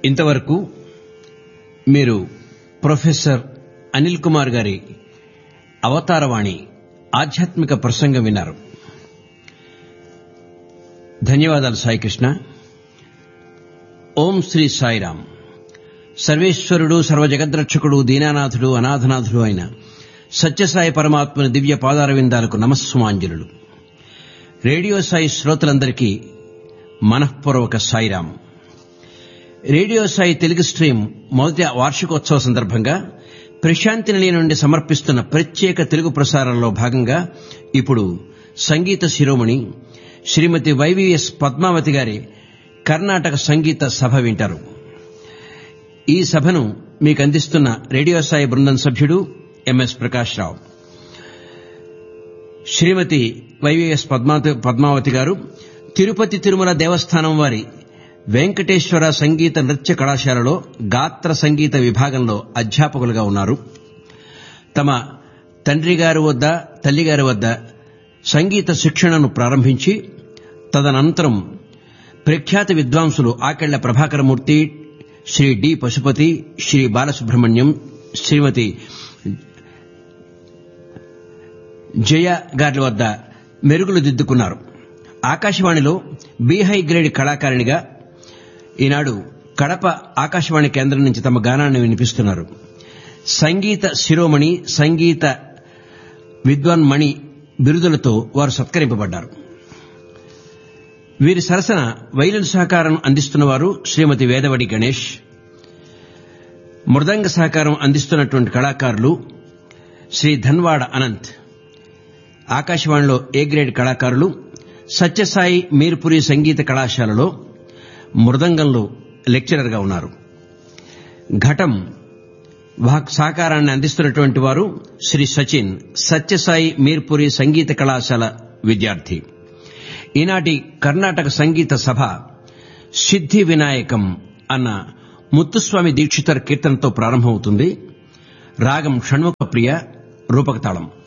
ఇంతవరకు మీరు ప్రొఫెసర్ అనిల్ కుమార్ గారి అవతారవాణి ఆధ్యాత్మిక ప్రసంగం విన్నారు. ధన్యవాదాలు సాయికృష్ణ. ఓం శ్రీ సాయిరామ్. సర్వేశ్వరుడు, సర్వజగద్రక్షకుడు, దీనానాథుడు, అనాథనాథుడు అయిన సత్యసాయి పరమాత్మని దివ్య పాదారవిందాలకు నమస్సుమాంజలులు. రేడియో సాయి శ్రోతలందరికీ మనఃపూర్వక సాయిరామ్. రేడియో సాయి తెలుగు స్ట్రీమ్ మొదటి వార్షికోత్సవ సందర్భంగా ప్రశాంతి నిలయం నుండి సమర్పిస్తున్న ప్రత్యేక తెలుగు ప్రసారంలో భాగంగా ఇప్పుడు సంగీత శిరోమణి శ్రీమతి వైవిఎస్ పద్మావతి గారి కర్ణాటక సంగీత సభ వింటారు. ఈ సభను మీకు అందిస్తున్న రేడియో సాయి బృందం సభ్యుడు ఎంఎస్ ప్రకాష్ రావు. శ్రీమతి వైవిఎస్ పద్మావతి గారు తిరుపతి తిరుమల దేవస్థానం వారి వెంకటేశ్వర సంగీత నృత్య కళాశాలలో గాత్ర సంగీత విభాగంలో అధ్యాపకులుగా ఉన్నారు. తమ తండ్రి గారి వద్ద, తల్లిగారి వద్ద సంగీత శిక్షణను ప్రారంభించి తదనంతరం ప్రఖ్యాత విద్వాంసులు ఆకెళ్ల ప్రభాకరమూర్తి, శ్రీ డి పశుపతి, శ్రీ బాలసుబ్రహ్మణ్యం, శ్రీమతి జయ గారి వద్ద మెరుగులు దిద్దుకున్నారు. ఆకాశవాణిలో బి-హై గ్రేడ్ కళాకారిణిగా ఈనాడు కడప ఆకాశవాణి కేంద్రం నుంచి తమ గానాన్ని వినిపిస్తున్నారు. సంగీత శిరోమణి, సంగీత విద్వాన్ మణి బిరుదులతో వారు సత్కరింపబడ్డారు. వీరి సరసన వైలిన్ సహకారం అందిస్తున్న వారు శ్రీమతి వేదవడి గణేష్. మృదంగ సహకారం అందిస్తున్నటువంటి కళాకారులు శ్రీ ధన్వాడ అనంత్. ఆకాశవాణిలో ఏ గ్రేడ్ కళాకారులు సత్యసాయి మీర్పురి సంగీత కళాశాలలో మృదంగంలో లెక్చరర్గా ఉన్నారు. ఘటం సహకారాన్ని అందిస్తున్నటువంటి వారు శ్రీ సచిన్, సత్యసాయి మీర్పురి సంగీత కళాశాల విద్యార్థి. ఈనాటి కర్ణాటక సంగీత సభ సిద్ధి వినాయకం అన్న ముత్తుస్వామి దీక్షితర్ కీర్తనతో ప్రారంభమవుతుంది. రాగం షణ్ముఖ ప్రియ, రూపకతాళం.